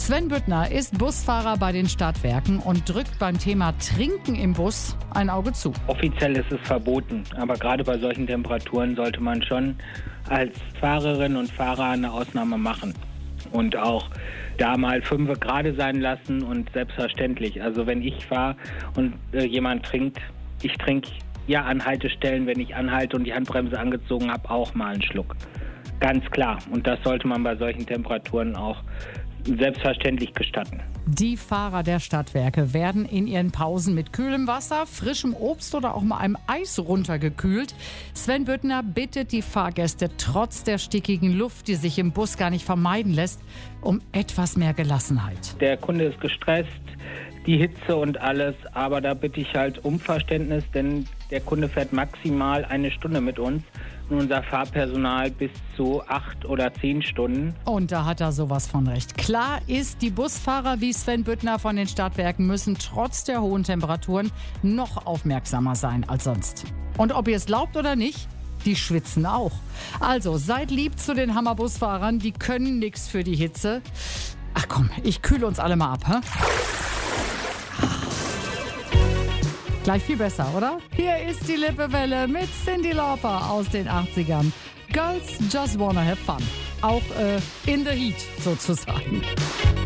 Sven Büttner ist Busfahrer bei den Stadtwerken und drückt beim Thema Trinken im Bus ein Auge zu. Offiziell ist es verboten, aber gerade bei solchen Temperaturen sollte man schon als Fahrerin und Fahrer eine Ausnahme machen. Und auch da mal 5 Grad sein lassen und selbstverständlich. Also wenn ich fahre und jemand trinkt, ich trinke ja an Haltestellen, wenn ich anhalte und die Handbremse angezogen habe, auch mal einen Schluck. Ganz klar. Und das sollte man bei solchen Temperaturen auch selbstverständlich gestatten. Die Fahrer der Stadtwerke werden in ihren Pausen mit kühlem Wasser, frischem Obst oder auch mal einem Eis runtergekühlt. Sven Büttner bittet die Fahrgäste trotz der stickigen Luft, die sich im Bus gar nicht vermeiden lässt, um etwas mehr Gelassenheit. Der Kunde ist gestresst, die Hitze und alles, aber da bitte ich halt um Verständnis, denn der Kunde fährt maximal 1 Stunde mit uns und unser Fahrpersonal bis zu 8 oder 10 Stunden. Und da hat er sowas von recht. Klar ist, die Busfahrer wie Sven Büttner von den Stadtwerken müssen trotz der hohen Temperaturen noch aufmerksamer sein als sonst. Und ob ihr es glaubt oder nicht, die schwitzen auch. Also seid lieb zu den Hammerbusfahrern, die können nichts für die Hitze. Ach komm, ich kühle uns alle mal ab, hä? Gleich viel besser, oder? Hier ist die Lippewelle mit Cyndi Lauper aus den 80ern. Girls just wanna have fun. Auch in the heat sozusagen.